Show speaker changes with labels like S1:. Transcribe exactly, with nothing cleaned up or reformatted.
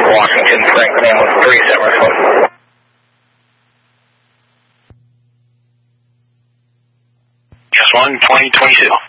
S1: Washington, Franklin with three seven foot. Yes, one, twenty, twenty-two.